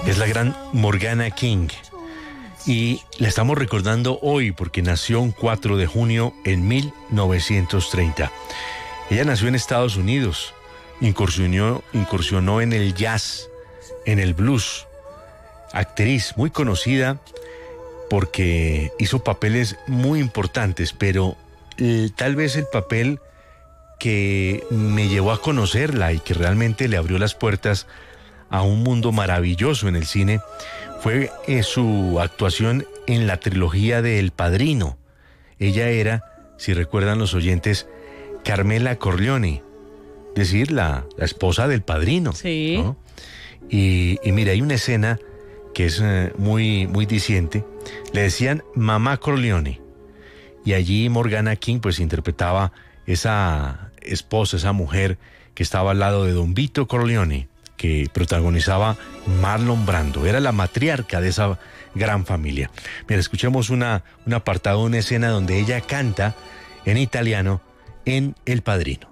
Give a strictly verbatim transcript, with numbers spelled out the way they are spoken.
Es la gran Morgana King. Y la estamos recordando hoy porque nació un cuatro de junio en mil novecientos treinta. Ella nació en Estados Unidos, incursionó, incursionó en el jazz, en el blues. Actriz muy conocida porque hizo papeles muy importantes, pero eh, tal vez el papel que me llevó a conocerla y que realmente le abrió las puertas a un mundo maravilloso en el cine fue eh, su actuación en la trilogía de El Padrino. Ella era, si recuerdan los oyentes, Carmela Corleone, es decir, la, la esposa del Padrino. Sí. ¿No? Y, y mira, hay una escena que es eh, muy, muy diciente. Le decían Mamá Corleone. Y allí Morgana King pues interpretaba esa esposa, esa mujer que estaba al lado de Don Vito Corleone, que protagonizaba Marlon Brando. Era la matriarca de esa gran familia. Mira, escuchemos una, un apartado, una escena donde ella canta en italiano en El Padrino.